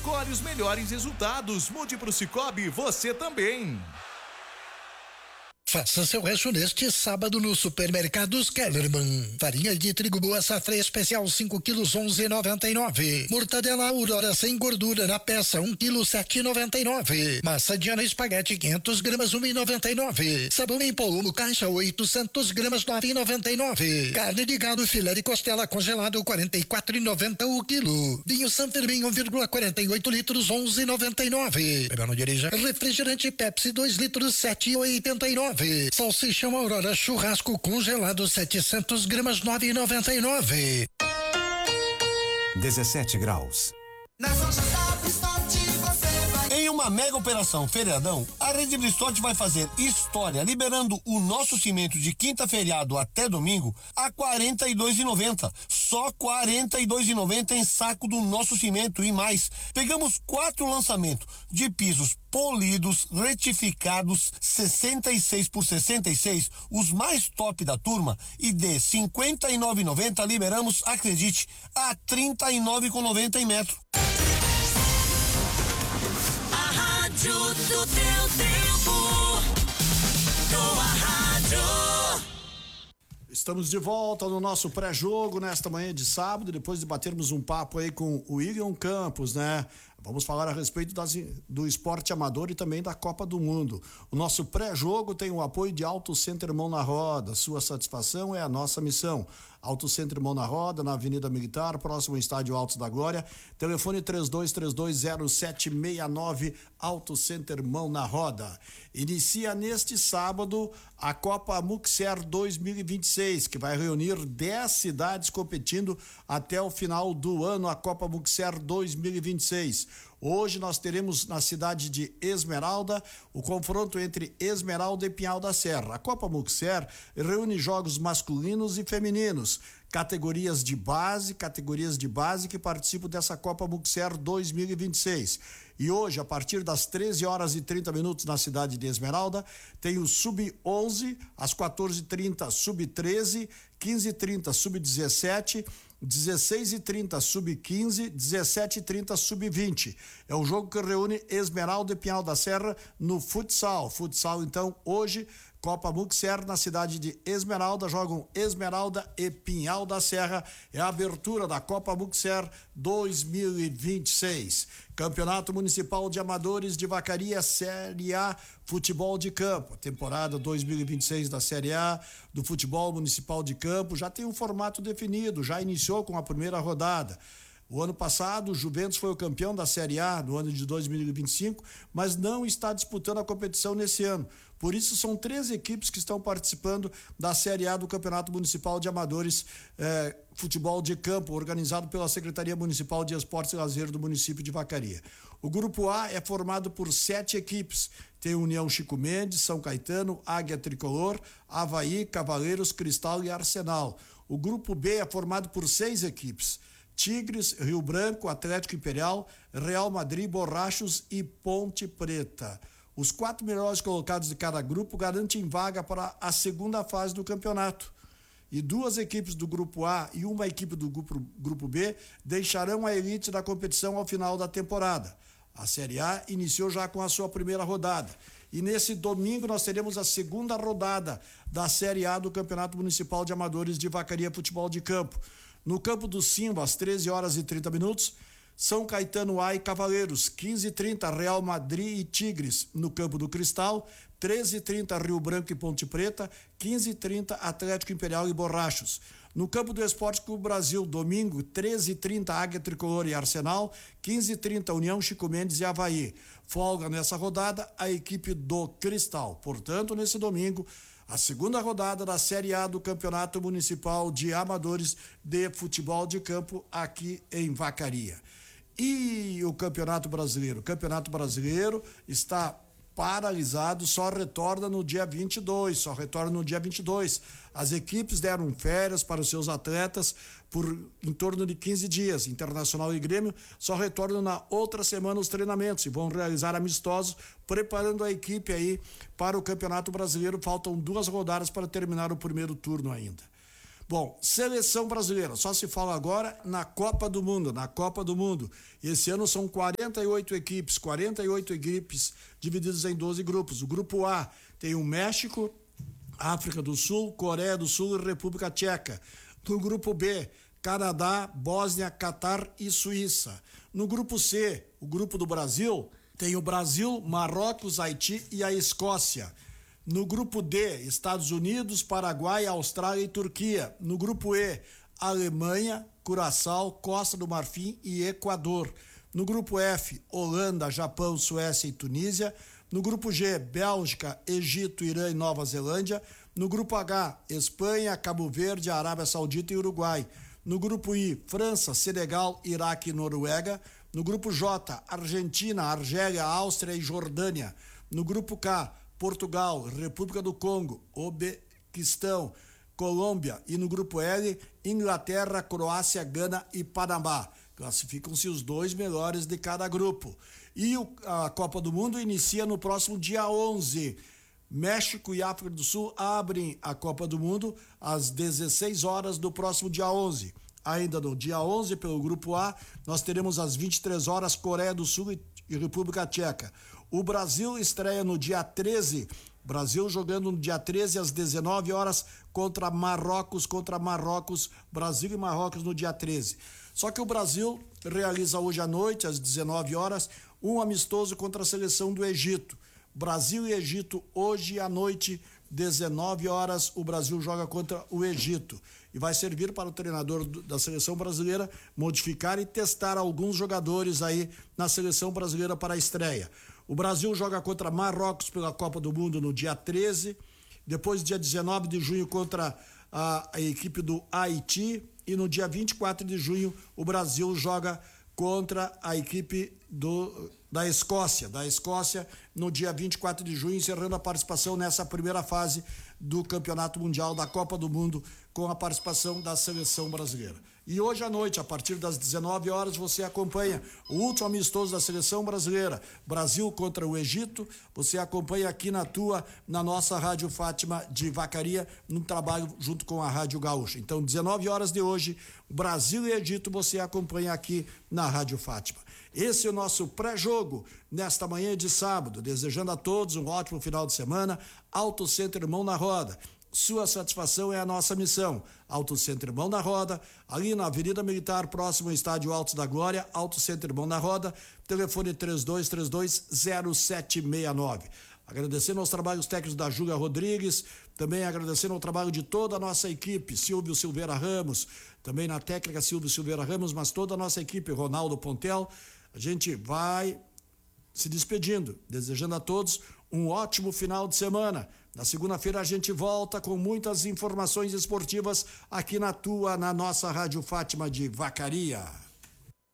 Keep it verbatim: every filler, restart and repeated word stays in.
Escolhe os melhores resultados. Mude pro Cicobi, você também. Faça seu rancho neste sábado no Supermercados Kellerman. Farinha de trigo boa safra especial cinco quilos onze e noventa e nove. Mortadela Aurora sem gordura na peça um quilo sete e noventa e nove. Massa Diana espaguete quinhentas gramas um e noventa e nove. Sabão em pó caixa oitocentas gramas nove e noventa e nove. Carne de gado filé de costela congelado quarenta e quatro e noventa o quilo. Vinho San Fermin um vírgula quarenta e oito litros onze e noventa e nove. Bebeu, não dirija. Refrigerante Pepsi dois litros sete e oitenta e nove. Salsichão Aurora churrasco congelado setecentas gramas nove e noventa e nove. dezessete graus. Nas lojas da Bristote você vai. Em uma mega operação feriadão, a Rede Bristote vai fazer história liberando o nosso cimento de quinta feriado até domingo a quarenta e dois reais e noventa centavos. Só quarenta e dois reais e noventa centavos em saco do nosso cimento e mais. Pegamos quatro lançamentos de pisos polidos, retificados, sessenta e seis por sessenta e seis, os mais top da turma, e de cinquenta e nove reais e noventa centavos liberamos, acredite, a trinta e nove reais e noventa centavos em metro. A rádio do teu tempo. Tua rádio. Estamos de volta no nosso pré-jogo nesta manhã de sábado, depois de batermos um papo aí com o William Campos, né? Vamos falar a respeito das, do esporte amador e também da Copa do Mundo. O nosso pré-jogo tem o apoio de Auto Center Mão na Roda. Sua satisfação é a nossa missão. Auto Center Mão na Roda, na Avenida Militar, próximo ao Estádio Altos da Glória. Telefone três dois três dois zero sete seis nove, Auto Center Mão na Roda. Inicia neste sábado a Copa Muxer dois mil e vinte e seis, que vai reunir dez cidades competindo até o final do ano, a Copa Muxer dois mil e vinte e seis. Hoje nós teremos na cidade de Esmeralda o confronto entre Esmeralda e Pinhal da Serra. A Copa Muxer reúne jogos masculinos e femininos, categorias de base, categorias de base que participam dessa Copa Muxer dois mil e vinte e seis. E hoje, a partir das treze horas e trinta minutos na cidade de Esmeralda, tem o sub onze, às quatorze e trinta sub treze, quinze e trinta sub dezessete, dezesseis e trinta sub quinze, dezessete e trinta sub vinte. É um jogo que reúne Esmeralda e Pinhal da Serra no futsal. Futsal, então, hoje, Copa Muxer na cidade de Esmeralda, jogam Esmeralda e Pinhal da Serra. É a abertura da Copa Muxer dois mil e vinte e seis. Campeonato Municipal de Amadores de Vacaria, Série A, Futebol de Campo. A temporada dois mil e vinte e seis da Série A do Futebol Municipal de Campo já tem um formato definido, já iniciou com a primeira rodada. O ano passado, o Juventus foi o campeão da Série A no ano de dois mil e vinte e cinco, mas não está disputando a competição nesse ano. Por isso, são três equipes que estão participando da Série A do Campeonato Municipal de Amadores eh, Futebol de Campo, organizado pela Secretaria Municipal de Esportes e Lazer do município de Vacaria. O Grupo A é formado por sete equipes. Tem União Chico Mendes, São Caetano, Águia Tricolor, Avaí, Cavaleiros, Cristal e Arsenal. O Grupo B é formado por seis equipes. Tigres, Rio Branco, Atlético Imperial, Real Madrid, Borrachos e Ponte Preta. Os quatro melhores colocados de cada grupo garantem vaga para a segunda fase do campeonato. E duas equipes do Grupo A e uma equipe do Grupo, grupo B deixarão a elite da competição ao final da temporada. A Série A iniciou já com a sua primeira rodada. E nesse domingo nós teremos a segunda rodada da Série A do Campeonato Municipal de Amadores de Vacaria Futebol de Campo. No campo do Simba, às treze horas e trinta minutos, São Caetano A e Cavaleiros, quinze e trinta Real Madrid e Tigres. No campo do Cristal, treze e trinta Rio Branco e Ponte Preta, quinze e trinta Atlético Imperial e Borrachos. No campo do Esporte Clube Brasil, domingo, treze e trinta Águia Tricolor e Arsenal, quinze e trinta União Chico Mendes e Avaí. Folga nessa rodada a equipe do Cristal. Portanto, nesse domingo, a segunda rodada da Série A do Campeonato Municipal de Amadores de Futebol de Campo aqui em Vacaria. E o Campeonato Brasileiro? O Campeonato Brasileiro está paralisado, só retorna no dia vinte e dois, só retorna no dia vinte e dois. As equipes deram férias para os seus atletas por em torno de quinze dias. Internacional e Grêmio só retornam na outra semana os treinamentos e vão realizar amistosos, preparando a equipe aí para o Campeonato Brasileiro. Faltam duas rodadas para terminar o primeiro turno ainda. Bom, seleção brasileira, só se fala agora na Copa do Mundo, na Copa do Mundo. Esse ano são quarenta e oito equipes, quarenta e oito equipes divididas em doze grupos. O grupo A tem o México, África do Sul, Coreia do Sul e República Tcheca. No grupo B, Canadá, Bósnia, Catar e Suíça. No grupo C, o grupo do Brasil, tem o Brasil, Marrocos, Haiti e a Escócia. No grupo D, Estados Unidos, Paraguai, Austrália e Turquia. No grupo E, Alemanha, Curaçao, Costa do Marfim e Equador. No grupo F, Holanda, Japão, Suécia e Tunísia. No grupo G, Bélgica, Egito, Irã e Nova Zelândia. No grupo H, Espanha, Cabo Verde, Arábia Saudita e Uruguai. No grupo I, França, Senegal, Iraque e Noruega. No grupo J, Argentina, Argélia, Áustria e Jordânia. No grupo K, Portugal, República do Congo, Uzbequistão, Colômbia e no grupo L, Inglaterra, Croácia, Gana e Panamá. Classificam-se os dois melhores de cada grupo. E o, a Copa do Mundo inicia no próximo dia onze. México e África do Sul abrem a Copa do Mundo às dezesseis horas do próximo dia onze. Ainda no dia onze, pelo grupo A, nós teremos às vinte e três horas Coreia do Sul e, e República Tcheca. O Brasil estreia no dia treze, Brasil jogando no dia treze às dezenove horas contra Marrocos, contra Marrocos, Brasil e Marrocos no dia treze. Só que o Brasil realiza hoje à noite, às dezenove horas, um amistoso contra a seleção do Egito. Brasil e Egito, hoje à noite, dezenove horas, o Brasil joga contra o Egito. E vai servir para o treinador da seleção brasileira modificar e testar alguns jogadores aí na seleção brasileira para a estreia. O Brasil joga contra Marrocos pela Copa do Mundo no dia treze, depois dia dezenove de junho contra a, a equipe do Haiti e no dia vinte e quatro de junho o Brasil joga contra a equipe do, da Escócia, da Escócia no dia vinte e quatro de junho, encerrando a participação nessa primeira fase do Campeonato Mundial da Copa do Mundo com a participação da seleção brasileira. E hoje à noite, a partir das dezenove horas, você acompanha o último amistoso da seleção brasileira, Brasil contra o Egito. Você acompanha aqui na tua, na nossa Rádio Fátima de Vacaria, num trabalho junto com a Rádio Gaúcha. Então, dezenove horas de hoje, Brasil e Egito, você acompanha aqui na Rádio Fátima. Esse é o nosso pré-jogo nesta manhã de sábado. Desejando a todos um ótimo final de semana. Auto Center Mão na Roda. Sua satisfação é a nossa missão. Auto Center Mão na Roda, ali na Avenida Militar, próximo ao Estádio Altos da Glória. Auto Center Mão na Roda, telefone três dois três dois zero sete seis nove. Agradecendo aos trabalhos técnicos da Júlia Rodrigues, também agradecendo ao trabalho de toda a nossa equipe, Silvio Silveira Ramos, também na técnica Silvio Silveira Ramos, mas toda a nossa equipe, Ronaldo Pontel. A gente vai se despedindo, desejando a todos um ótimo final de semana. Na segunda-feira a gente volta com muitas informações esportivas aqui na tua, na nossa Rádio Fátima de Vacaria.